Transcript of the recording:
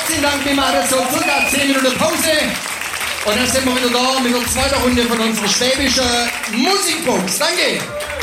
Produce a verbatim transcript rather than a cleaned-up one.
Herzlichen Dank, wir machen jetzt so circa zehn Minuten Pause. Und dann sind wir wieder da mit der zweiten Runde von unserer schwäbischen Musikbox. Danke!